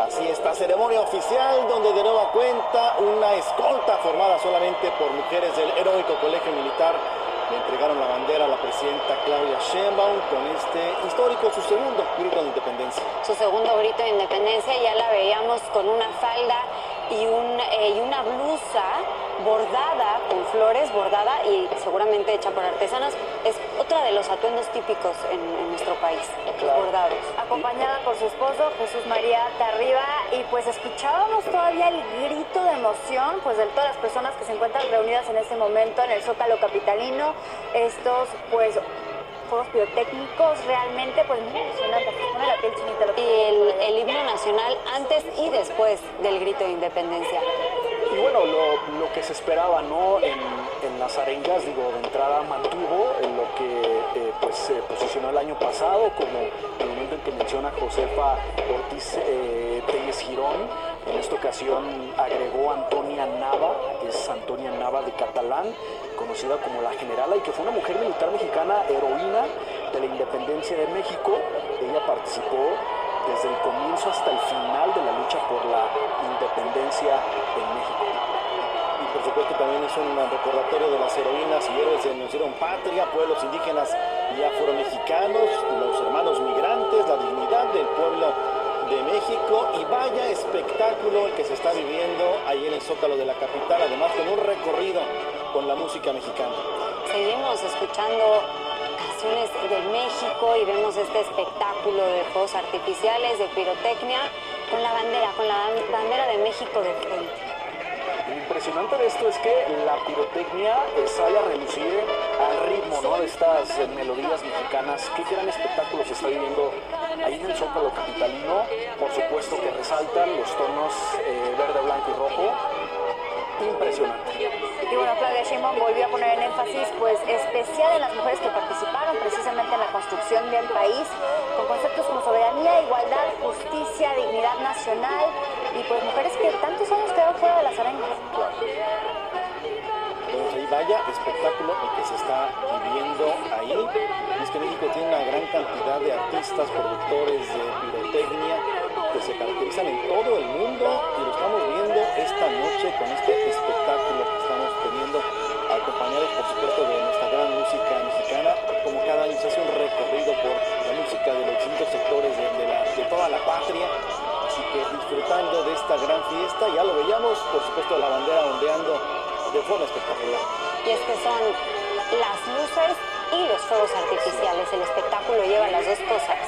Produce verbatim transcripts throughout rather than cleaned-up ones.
Así está, ceremonia oficial donde de nueva cuenta una escolta formada solamente por mujeres del heroico Colegio Militar le entregaron la bandera a la presidenta Claudia Sheinbaum con este histórico, su segundo grito de independencia. Su segundo grito de independencia, ya la veíamos con una falda y, un, eh, y una blusa bordada con flores, bordada y seguramente hecha por artesanas. Es otra de los atuendos típicos en, en nuestro país, claro. Los bordados. Acompañada por su esposo Jesús María Tarriba, y pues escuchábamos todavía el grito de emoción pues de todas las personas que se encuentran reunidas en este momento en el Zócalo capitalino. Estos pues fuegos pirotécnicos realmente pues muy emocionantes, pone la piel chinita. Lo que y el, el himno nacional antes y después del grito de independencia. Y bueno, lo, lo que se esperaba, ¿no? En, en las arengas, digo, de entrada mantuvo en lo que eh, pues se posicionó el año pasado, como el momento en que menciona Josefa Ortiz eh, Telles Girón. En esta ocasión agregó Antonia Nava, que es Antonia Nava de Catalán, conocida como la Generala, y que fue una mujer militar mexicana heroína de la independencia de México. Ella participó desde el comienzo hasta el final de la lucha por la independencia en México. Y por supuesto también es un recordatorio de las heroínas y héroes que nos dieron patria, pueblos indígenas y afromexicanos, los hermanos migrantes, la dignidad del pueblo de México. Y vaya espectáculo el que se está viviendo ahí en el Zócalo de la capital, además con un recorrido con la música mexicana. Seguimos escuchando canciones de México y vemos este espectáculo de fuegos artificiales, de pirotecnia, con la bandera, con la bandera de México de frente. Lo impresionante de esto es que la pirotecnia eh, sale a relucir al ritmo, ¿no?, de estas eh, melodías mexicanas. Qué gran espectáculo se está viviendo ahí en el Zócalo capitalino. Por supuesto que resaltan los tonos eh, verde, blanco y rojo. Impresionante. Y bueno, Claudia Sheinbaum volvió a poner en énfasis pues especial en las mujeres que participaron precisamente en la construcción del país, con conceptos como soberanía, igualdad, justicia, dignidad nacional, y pues mujeres que tantos años quedaron fuera de las arengas. Pues ahí vaya espectáculo el que se está viviendo ahí. Y es que México tiene una gran cantidad de artistas, productores de pirotecnia que se caracterizan en todo el mundo, y lo estamos viendo esta noche con este espectáculo que estamos teniendo, acompañados por supuesto de nuestra gran música mexicana. Como cada año se hace un recorrido por la música de los distintos sectores de, de, la, de toda la patria. Así que disfrutando de esta gran fiesta, ya lo veíamos, por supuesto la bandera ondeando de forma espectacular. Y es que son las luces y los fuegos artificiales, el espectáculo lleva las dos cosas.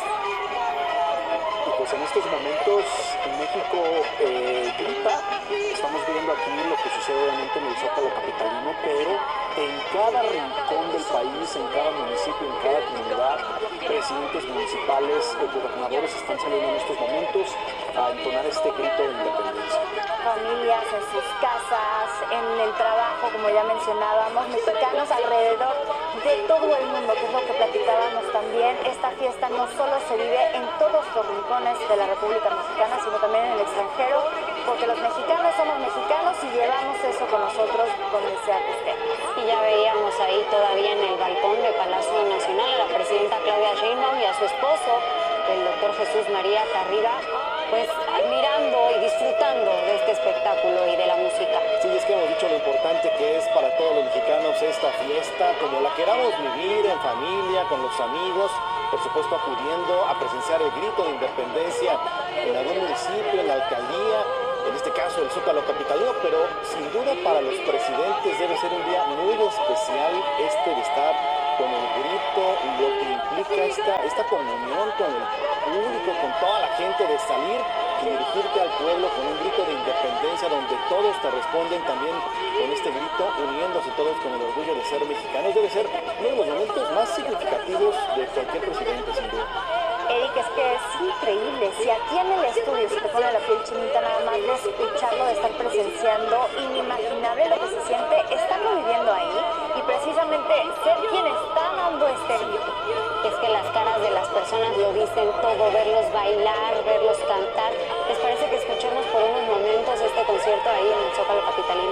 Y pues en estos momentos México eh, grita. Estamos viendo aquí lo que sucede obviamente en el Zócalo capitalino, pero en cada rincón del país, en cada municipio, en cada comunidad, presidentes municipales, eh, gobernadores están saliendo en estos momentos a entonar este grito de independencia. Familias en sus casas, en el trabajo, como ya mencionábamos, mexicanos alrededor de todo el mundo, que es lo que platicábamos también. Esta fiesta no solo se vive en todos los rincones de la República Mexicana, sino también en el extranjero, porque los mexicanos somos mexicanos y llevamos eso con nosotros donde sea que estemos. Y ya veíamos ahí todavía en el balcón de Palacio Nacional a la presidenta Claudia Sheinbaum y a su esposo, el doctor Jesús María Tarriba, pues admirando y disfrutando de este espectáculo y de la música. Sí, es que hemos dicho lo importante que es para todos los mexicanos esta fiesta, como la queramos vivir en familia, con los amigos, por supuesto acudiendo a presenciar el grito de independencia en algún municipio, en la alcaldía, en este caso el Zócalo capitalino, pero sin duda para los presidentes debe ser un día muy especial este de estar con el grito, lo que implica esta, esta comunión con el público, con toda la gente, de salir y dirigirte al pueblo con un grito de independencia donde todos te responden también con este grito, uniéndose todos con el orgullo de ser mexicanos. Debe ser uno de los momentos más significativos de cualquier presidente, sin duda. Eric, es que es increíble. Si aquí en el estudio se te pone la piel chinita nada más de escucharlo, de estar presenciando, inimaginable lo que se siente estando viviendo ahí y precisamente ser quien está dando este grito. Es que las caras de las personas lo dicen todo, verlos bailar, verlos cantar. ¿Les parece que escuchemos por unos momentos este concierto ahí en el Zócalo capitalino?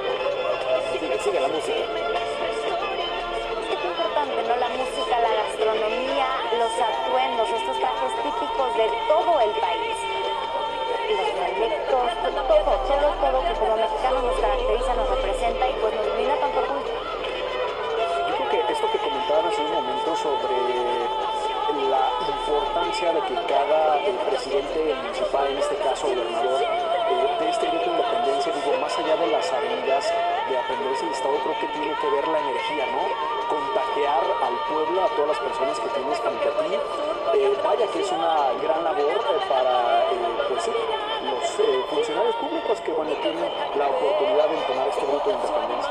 Sigue, sigue la música. Es importante, ¿no? La música, la gastronomía. típicos de todo el país. Los dialectos, todo, todo, todo, todo que como mexicanos nos caracteriza, nos representa y pues nos brinda tanto orgullo. Yo creo que esto que comentaban hace un momento sobre la importancia de que cada eh, presidente municipal, en este caso gobernador, eh, de este grito de independencia, digo, más allá de las arengas de aprenderse el Estado, creo que tiene que ver la energía, ¿no? Contagiar al pueblo, a todas las personas que tienes frente a ti. Eh, vaya que es una gran labor eh, para eh, pues, sí, los eh, funcionarios públicos que bueno, tienen la oportunidad de entonar este grito de independencia.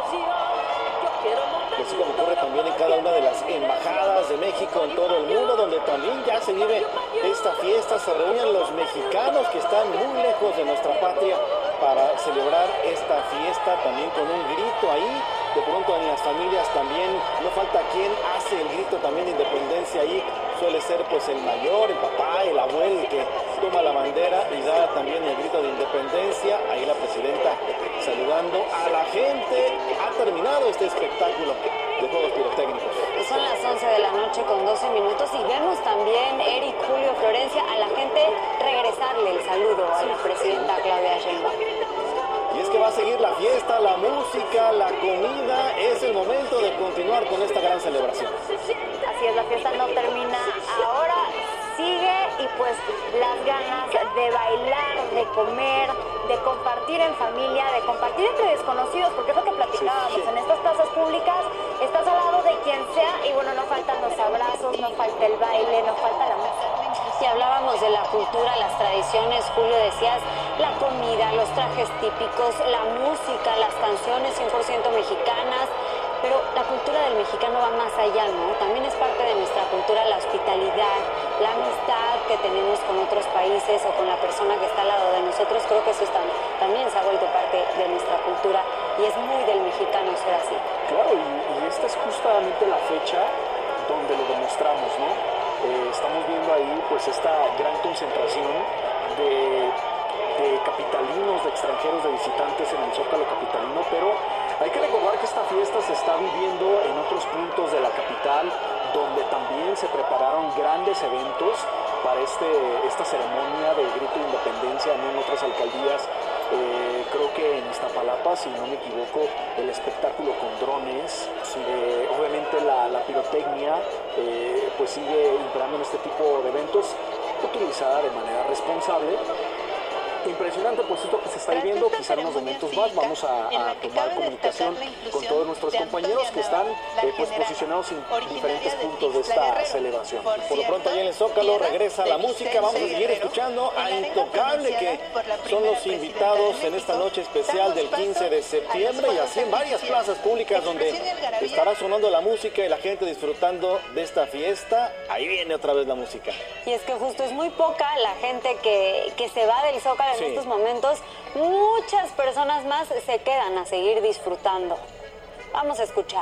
Así como ocurre también en cada una de las embajadas de México en todo el mundo, donde también ya se vive esta fiesta, se reúnen los mexicanos que están muy lejos de nuestra patria para celebrar esta fiesta, también con un grito ahí. De pronto en las familias también no falta quien hace el grito también de independencia ahí. Suele ser pues el mayor, el papá, el abuelo, el que toma la bandera y da también el grito de independencia. Ahí la presidenta saludando a la gente. Ha terminado este espectáculo de juegos pirotécnicos. Son las once de la noche con doce minutos y vemos también, Eric, Julio, Florencia, a la gente regresarle el saludo a la presidenta Claudia Sheinbaum. Y es que va a seguir la fiesta, la música, la comida. Es el momento de continuar con esta gran celebración. Así es, la fiesta no termina ahora, sigue y pues las ganas de bailar, de comer, de compartir en familia, de compartir entre desconocidos, porque es lo que platicábamos, sí, sí. En estas plazas públicas estás al lado de quien sea y bueno, no faltan los abrazos, no falta el baile, no falta la música. Si hablábamos de la cultura, las tradiciones, Julio, decías la comida, los trajes típicos, la música, las canciones cien por ciento mexicanas, pero la cultura del mexicano va más allá, ¿no? También es parte de nuestra cultura la hospitalidad, la amistad que tenemos con otros países o con la persona que está al lado de nosotros. Creo que eso está, también se ha vuelto parte de nuestra cultura y es muy del mexicano ser así. Claro, y, y esta es justamente la fecha donde lo demostramos, ¿no? Eh, estamos viendo ahí pues esta gran concentración de, de capitalinos, de extranjeros, de visitantes en el Zócalo capitalino, pero hay que recordar que esta fiesta se está viviendo en otros puntos de la capital, donde también se prepararon grandes eventos para este, esta ceremonia del grito de independencia, en otras alcaldías. Eh, creo que en Iztapalapa, si no me equivoco, el espectáculo con drones, eh, obviamente la, la pirotecnia, eh, pues sigue imperando en este tipo de eventos, utilizada de manera responsable. Impresionante pues esto que se está viviendo, quizá en unos momentos más vamos a, a tomar comunicación con todos nuestros compañeros que están eh, pues posicionados en diferentes puntos de esta celebración. Por lo pronto allá en el Zócalo regresa la música, vamos a seguir escuchando a Intocable, que son los invitados en esta noche especial del quince de septiembre, y así en varias plazas públicas donde estará sonando la música y la gente disfrutando de esta fiesta. Ahí viene otra vez la música. Y es que justo es muy poca la gente que, que se va del Zócalo en sí. estos momentos. Muchas personas más se quedan a seguir disfrutando. Vamos a escuchar.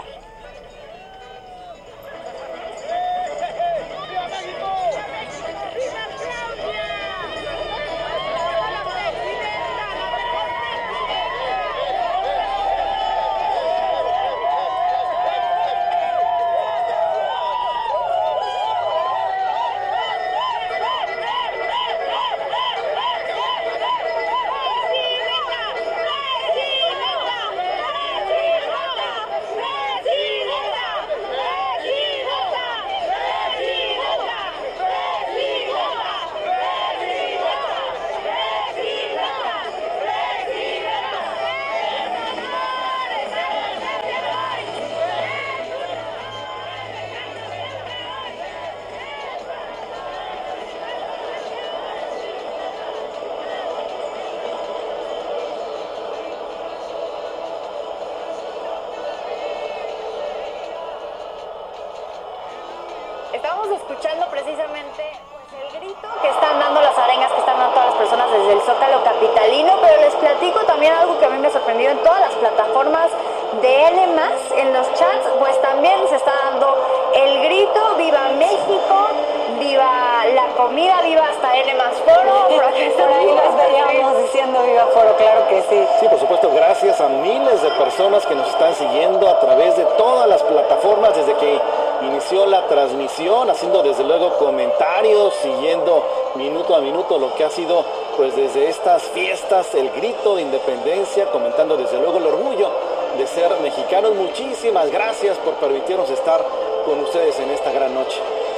Estábamos escuchando precisamente pues, el grito que están dando las arengas, que están dando todas las personas desde el Zócalo capitalino, pero les platico también algo que a mí me ha sorprendido en todas las plataformas de L más, en los chats, pues también se está dando el grito, viva México, viva la comida, viva hasta L más Foro. Por aquí por ahí lo estaríamos diciendo viva Foro, claro que sí. Sí, por supuesto, gracias a miles de personas que nos están siguiendo a través de todas las plataformas desde que inició la transmisión, haciendo desde luego comentarios, siguiendo minuto a minuto lo que ha sido pues desde estas fiestas, el grito de independencia, comentando desde luego el orgullo de ser mexicanos. Muchísimas gracias por permitirnos estar con ustedes en esta gran noche.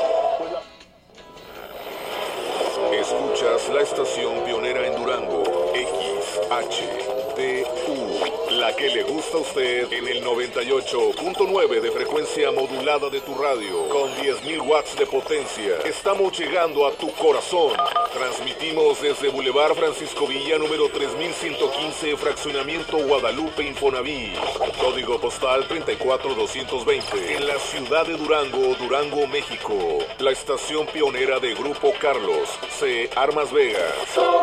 Escuchas la estación pionera en Durango, X H T U, la que le gusta a usted en el noventa y ocho punto nueve de frecuencia modulada de tu radio, con diez mil watts de potencia. Estamos llegando a tu corazón. Transmitimos desde Boulevard Francisco Villa, número tres mil ciento quince, Fraccionamiento Guadalupe, Infonavit. Código postal treinta y cuatro mil doscientos veinte, en la ciudad de Durango, Durango, México. La estación pionera de Grupo Carlos, C. Armas Vega.